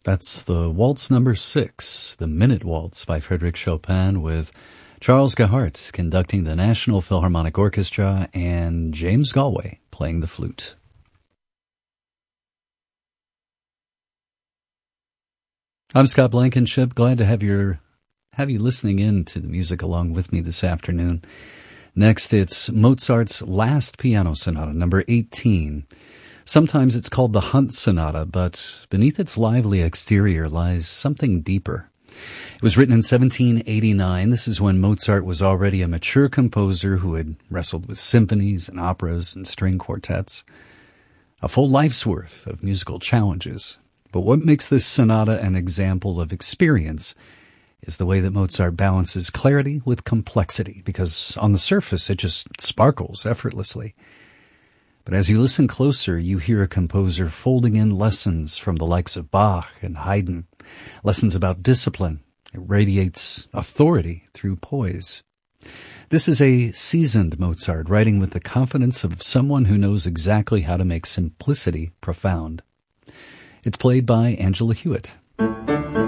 That's the Waltz number 6, the Minute Waltz by Frédéric Chopin, with Charles Gahart conducting the National Philharmonic Orchestra and James Galway playing the flute. I'm Scott Blankenship. Glad to have you listening in to the music along with me this afternoon. Next, it's Mozart's Last Piano Sonata, number 18. Sometimes it's called the Hunt Sonata, but beneath its lively exterior lies something deeper. It was written in 1789. This is when Mozart was already a mature composer who had wrestled with symphonies and operas and string quartets. A full life's worth of musical challenges. But what makes this sonata an example of experience is the way that Mozart balances clarity with complexity, because on the surface it just sparkles effortlessly. But as you listen closer, you hear a composer folding in lessons from the likes of Bach and Haydn, lessons about discipline. It radiates authority through poise. This is a seasoned Mozart writing with the confidence of someone who knows exactly how to make simplicity profound. It's played by Angela Hewitt.